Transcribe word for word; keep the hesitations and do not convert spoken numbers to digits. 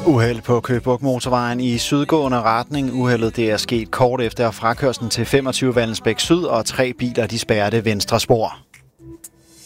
Uheld på Køge Bugt Motorvejen i sydgående retning. Uheldet det er sket kort efter frakørslen til femogtyve Vallensbæk Syd, og tre biler de spærrede venstre spor.